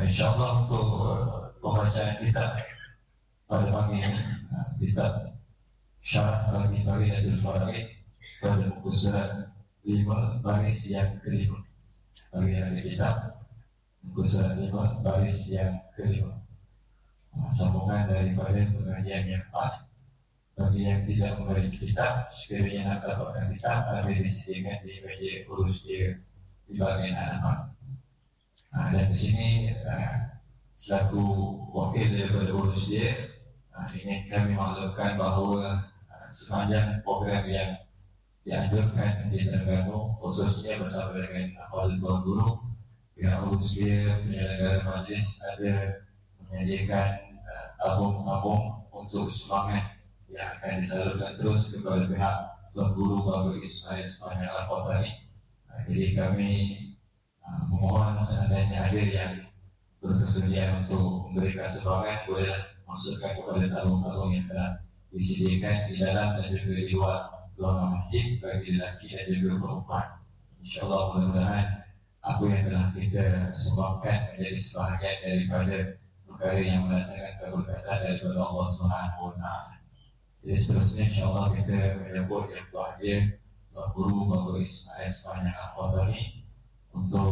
InsyaAllah untuk pembacaan kitab pada pagi ini, kitab Syarah bagi Najul Faraid pada buku surat 5 baris yang kelima. Bagi ahli kitab, buku surat 5 baris yang kelima. Sambungan daripada pengajian yang 4. Bagi yang tidak memiliki kitab, sekiranya nak dapatkan kitab, ada disediakan di meja urus dia di bahagian halaman. Dan di sini selaku wakil daripada urus dia, ingin kami maklumkan bahawa sepanjang program yang dianjurkan di Terengganu, khususnya bersama dengan Ahwal Tuan Guru, pihak urus dia, penyelenggara majlis ada menyediakan tabung-tabung untuk semangat yang akan disalurkan terus kepada pihak Tuan Guru Babu Ismail sepanjang Al-Fatah ini. Jadi kami memohon seandainya ada yang berkesedia untuk memberikan sumbangan, boleh masukkan kepada tabung-tabung yang telah disediakan di dalam dan juga di luar ruangan masjid bagi lelaki dan juga perempuan. InsyaAllah mudah-mudahan apa yang telah kita sumbangkan menjadi sebahagian daripada perkara yang mendatangkan keberkatan daripada Allah SWT. Jadi seterusnya insyaAllah kita menyebut yang bahagia Tuan Guru Babu Ismail sepanjang Al-Fatah ini untuk